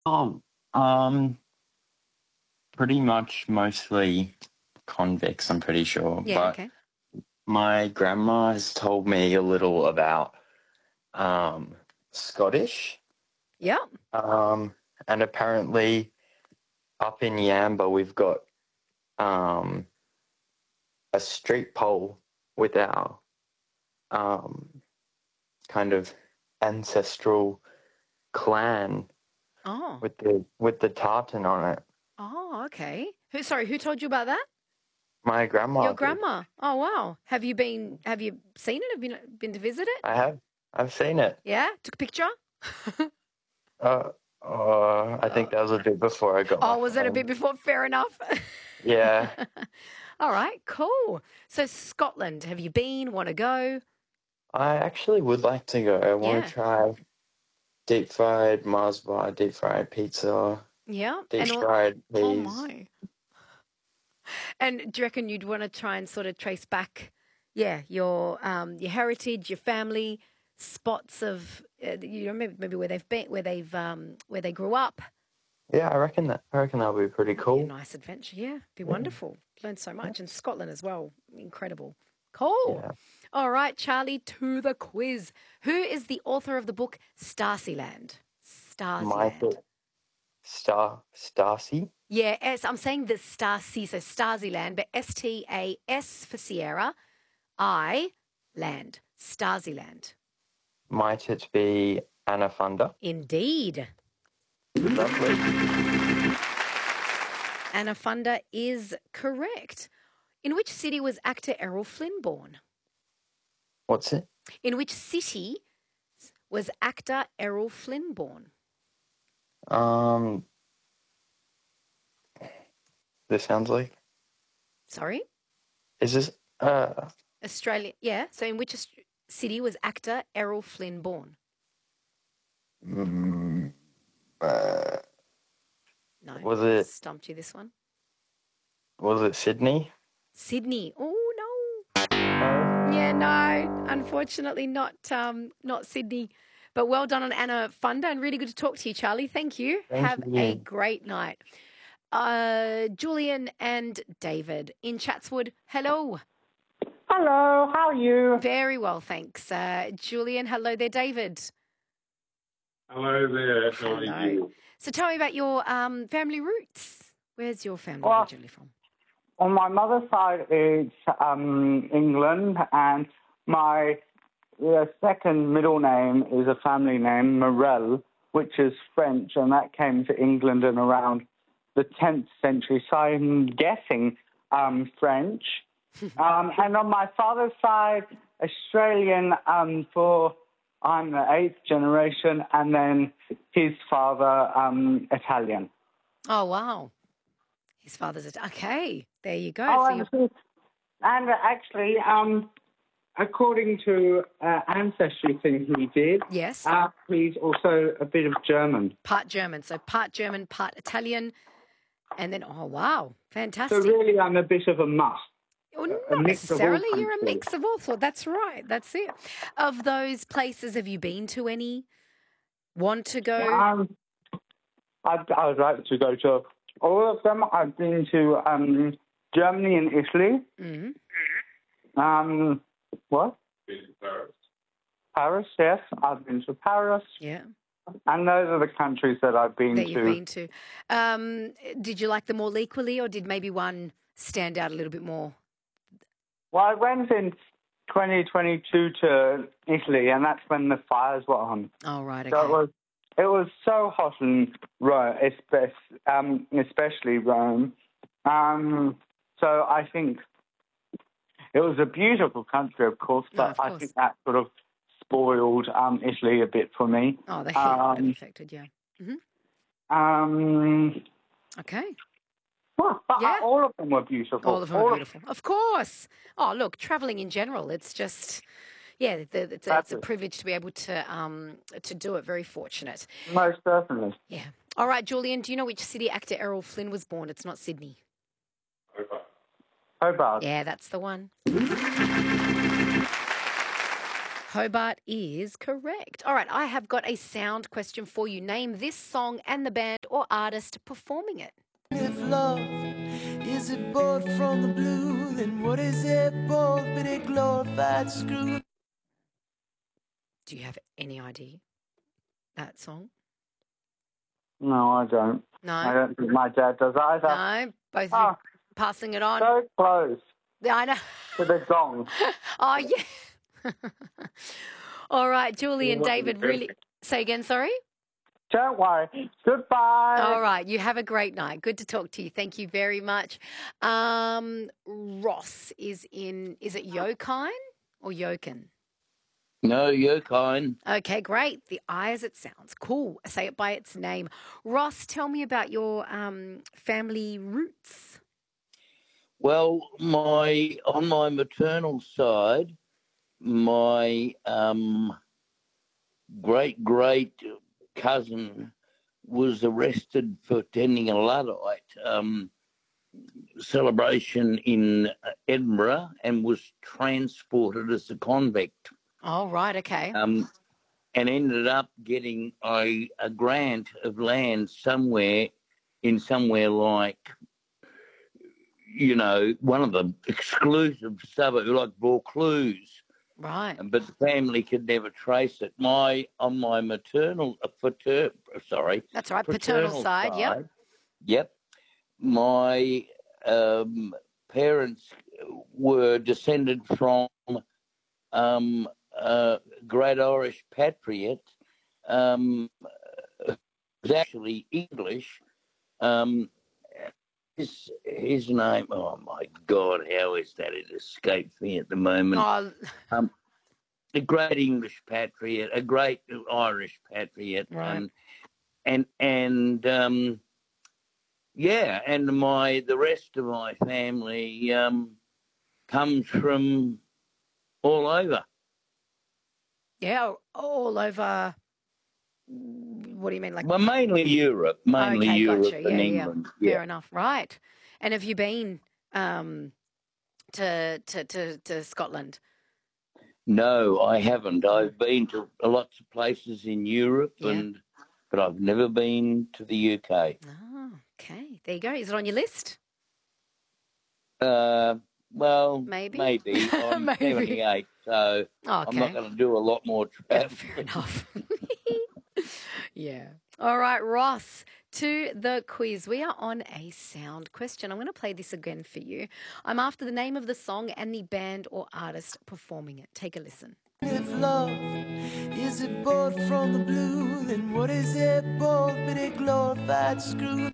Oh, um, pretty much mostly convicts, I'm pretty sure. Yeah, But okay. my grandma has told me a little about um, Scottish. Yeah. Um, and apparently up in Yamba, we've got um, a street pole with our um, kind of ancestral clan Oh. with the tartan on it. Oh, okay. Who told you about that? My Your grandma did. grandma. Oh, wow. Have you seen it? Have you been to visit it? I have. I've seen it. Yeah? Took a picture? Uh, I Uh, think that was a bit before I got my oh, was that a bit phone. before? Fair enough. Yeah, All right, cool. So Scotland, have you been? Want to go? I actually would like to go. I want to Yeah. try deep fried Mars bar, deep fried pizza, Yeah. deep And fried oh peas. my. And do you reckon you'd want to try and sort of trace back, yeah, your heritage, your family, spots of maybe where they've been, where they grew up. Yeah, I reckon that would be pretty That'd be a cool. nice adventure. Yeah, be Yeah, wonderful. Learn so yeah, much. And Scotland as well. Incredible. Cool. yeah. All right, Charlie, to the quiz. Who is the author of the book Starsyland? Starsyland. Michael Stacy. Yeah, I'm saying the Starsy, so Starsyland, but STAS for Sierra, I land. Starsyland. Might it be Anaconda? Indeed. Lovely. Anafunda is correct. In which city was actor Errol Flynn born? What's it? In which city was actor Errol Flynn born? Um, this sounds like. Sorry? Is this? Australia. Yeah. So in which city was actor Errol Flynn born? Mm, uh, No. was it? Stumped you this one. Was it Sydney? Sydney. Oh no. No. Yeah, no. Unfortunately not Sydney. But well done on Anafunda and really good to talk to you, Charlie. Thank you. Thank Have a you. great night. Julian and David in Chatswood. Hello. Hello, how are you? Very well, thanks. Julian, hello there, David. Hello there, how are Hello. you? So tell me about your family roots. Where's your family Well, originally from? on my mother's side, it's England, and my second middle name is a family name, Morel, which is French, and that came to England in around the 10th century, so I'm guessing French. And on my father's side, Australian for I'm the eighth generation, and then his father Italian. Oh, wow. His father's okay. There you go. Oh, So you're and actually, according to ancestry thing he did, yes, he's also a bit of German. part German. So part German, part Italian, and then oh wow, So fantastic. really, I'm a bit of a mutt. Well, A not mix of all necessarily. You're a countries. mix of all sorts. That's right. That's it. Of those places, have you been to any? Want to go? I would like to go to all of them. I've been to Germany and Italy. Mm-hmm. What? Been to Paris? Paris, yes. I've been to Paris. Yeah. And those are the countries that I've been That to. you've been to. Did you like them all equally, or did maybe one stand out a little bit more? Well, I went in 2022 to Italy, and that's when the fires were on. Oh, right. Okay. So it was so hot in Rome, especially Rome. So I think it was a beautiful country, of course, No, but of I course. think that sort of spoiled Italy a bit for me. Oh, the heat might have affected, yeah. Mm-hmm. Okay. Well, but Yeah. all of them were beautiful. All of them are beautiful. Of course. Oh, look, travelling in general, it's just, yeah, it's a privilege to be able to do it. Very fortunate. Most certainly. Yeah. All right, Julian, do you know which city actor Errol Flynn was born? It's not Sydney. Hobart. Yeah, that's the one. Hobart is correct. All right, I have got a sound question for you. Name this song and the band or artist performing it. If love is a bolt from the blue, then what is a bolt but a glorified screw? Do you have any idea that song? No, I don't. No? I don't think my dad does either. No? Both of you passing it on? So close Yeah, I know. to the gong. Oh, yeah. All right, Julie and David, really... Say again, sorry? Don't worry. Goodbye. All right, you have a great night. Good to talk to you. Thank you very much. Ross is it Yokine or Yokin? No, you're kind. Okay, great. The I as it sounds. Cool. Say it by its name. Ross, tell me about your family roots. Well, on my maternal side, my great cousin was arrested for attending a Luddite celebration in Edinburgh and was transported as a convict. Oh, right. Okay. And ended up getting a grant of land somewhere like, one of the exclusive suburbs, like Vaucluse. Right. But the family could never trace it. On my paternal side, yep. Yep. My parents were descended from great Irish patriot, was actually English. His name, oh my God, how is that? It escapes me at the moment. Oh. A great English patriot, a great Irish patriot, right. and the rest of my family comes from all over. Yeah, all over. What do you mean, like? Well, mainly Europe, Europe gotcha. and Yeah, England. Yeah. Fair enough, right? And have you been to Scotland? No, I haven't. I've been to lots of places in Europe, but I've never been to the UK. Oh, okay. There you go. Is it on your list? Well, maybe. I'm 78, so I'm not going to do a lot more travel. Fair enough. Yeah. All right, Ross, to the quiz. We are on a sound question. I'm going to play this again for you. I'm after the name of the song and the band or artist performing it. Take a listen. If love is a bolt from the blue, then what is a bolt but a glorified screw?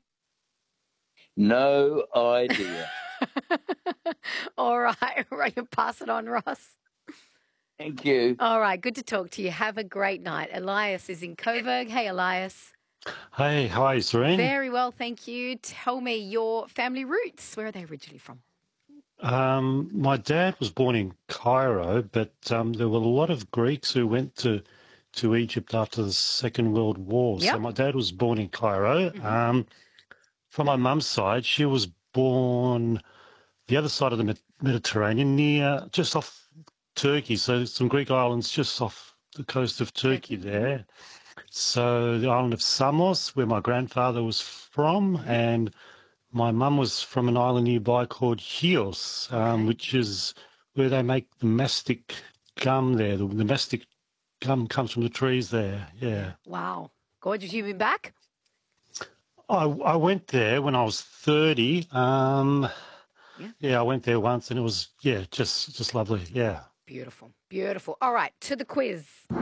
No idea. All right. Right, you pass it on, Ross. Thank you. All right, good to talk to you. Have a great night. Elias is in Coburg. Hey, Elias. Hey, how are you, Serene? Very well, thank you. Tell me your family roots. Where are they originally from? My dad was born in Cairo, but there were a lot of Greeks who went to Egypt after the Second World War. Yep. So my dad was born in Cairo. Mm-hmm. From my mum's side, she was born the other side of the Mediterranean, just off Turkey, so some Greek islands just off the coast of Turkey there. So the island of Samos, where my grandfather was from, and my mum was from an island nearby called Chios, which is where they make the mastic gum there. The mastic gum comes from the trees there, yeah. Wow. Gorgeous. You been back? I went there when I was 30. I went there once and it was, just lovely, yeah. Beautiful, beautiful. All right, to the quiz. And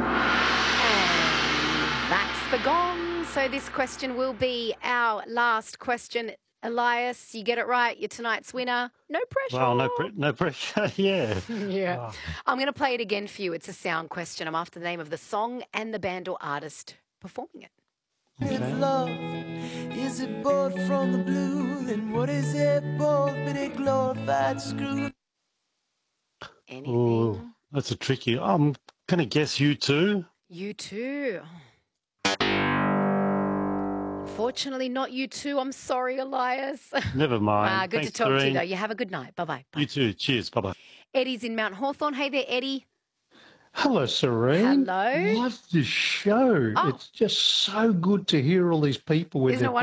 that's the gong. So this question will be our last question. Elias, you get it right. You're tonight's winner. No pressure. Well, no pressure, yeah. Yeah. Oh. I'm going to play it again for you. It's a sound question. I'm after the name of the song and the band or artist performing it. Okay. If love is a bolt from the blue, then what is a bolt but a glorified screw? Anything? Oh, that's a tricky. I'm going to guess U2. U2. Unfortunately, not U2. I'm sorry, Elias. Never mind. Good Thanks, to talk Doreen. to you, though. You have a good night. Bye-bye. Bye. You too. Cheers. Bye-bye. Eddie's in Mount Hawthorn. Hey there, Eddie. Hello, Serene. Hello. Love the show. Oh. It's just so good to hear all these people with Isn't it their